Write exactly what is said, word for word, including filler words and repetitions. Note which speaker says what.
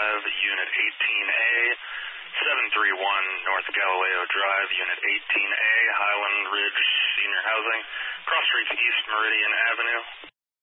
Speaker 1: Drive, Unit eighteen A, seven three one North Galileo Drive, Unit eighteen A, Highland Ridge Senior Housing, cross streets East Meridian Avenue.